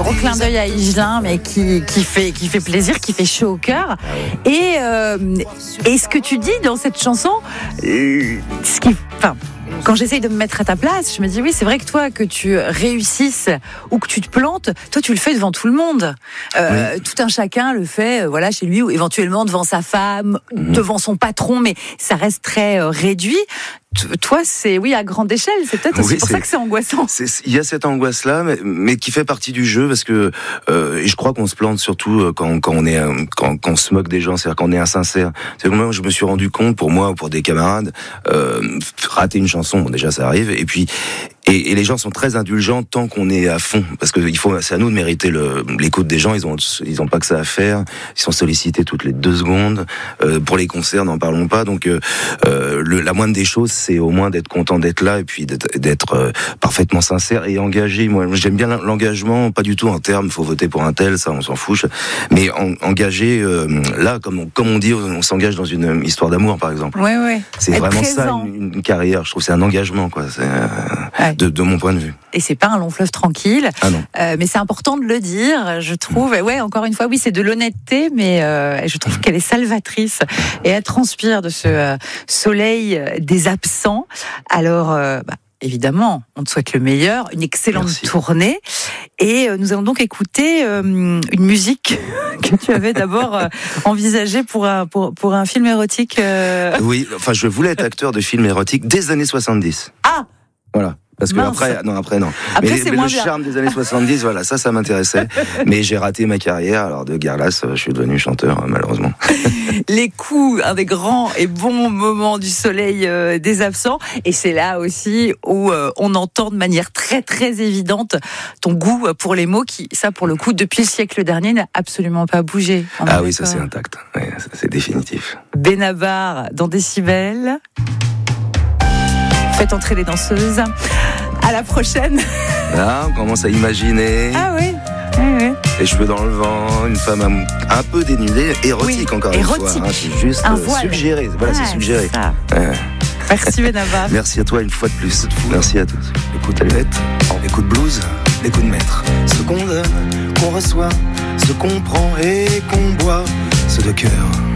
gros clin d'œil à Higelin, mais qui fait plaisir, qui fait chaud au cœur. Et ce que tu dis dans cette chanson, quand j'essaye de me mettre à ta place, je me dis oui, c'est vrai que toi, que tu réussisses ou que tu te plantes, toi tu le fais devant tout le monde. Tout un chacun le fait, chez lui ou éventuellement devant sa femme, devant son patron, mais ça reste très réduit. Toi, c'est à grande échelle. C'est peut-être aussi pour ça que c'est angoissant. Il y a cette angoisse-là, mais qui fait partie du jeu, parce que et je crois qu'on se plante surtout quand on se moque des gens, c'est-à-dire quand on est insincère. C'est comme moi, je me suis rendu compte, pour moi ou pour des camarades, rater une chanson, déjà ça arrive, et puis et les gens sont très indulgents tant qu'on est à fond, parce que c'est à nous de mériter l'écoute des gens. Ils ont pas que ça à faire. Ils sont sollicités toutes les 2 secondes. Pour les concerts, n'en parlons pas. Donc la moindre des choses, c'est au moins d'être content d'être là et puis d'être parfaitement sincère et engagé. Moi, j'aime bien l'engagement, pas du tout en termes faut voter pour un tel, ça on s'en fout. Mais engagé là, comme on dit, on s'engage dans une histoire d'amour, par exemple. Ouais. C'est être vraiment présent. Ça une carrière. Je trouve que c'est un engagement, quoi. De mon point de vue. Et c'est pas un long fleuve tranquille. Ah non. Mais c'est important de le dire, je trouve. Encore une fois, c'est de l'honnêteté, mais je trouve qu'elle est salvatrice. Et elle transpire de ce soleil des absents. Alors, évidemment, on te souhaite le meilleur, une excellente tournée. Et nous allons donc écouter une musique que tu avais d'abord envisagée pour un film érotique. Oui, je voulais être acteur de films érotiques des années 70. Ah! Voilà. Parce que après non. Après, mais c'est le moins charme des années 70, ça m'intéressait. Mais j'ai raté ma carrière. Alors de Garlas, je suis devenu chanteur, malheureusement. Les coups, un des grands et bons moments du soleil des absents. Et c'est là aussi où on entend de manière très très évidente ton goût pour les mots qui, ça pour le coup, depuis le siècle dernier, n'a absolument pas bougé. Ah oui, ça c'est intact. Ouais, c'est définitif. Benabar dans Décibel. Faites entrer les danseuses. À la prochaine. Là, on commence à imaginer. Ah oui. Les cheveux dans le vent, une femme un peu dénudée, érotique encore une fois. C'est juste suggéré. C'est suggéré. Merci Benabar. Merci à toi une fois de plus. Merci à tous. Écoute Helvète, écoute blues, écoute maître. Ce qu'on donne, qu'on reçoit, ce qu'on prend et qu'on boit, ce de cœur.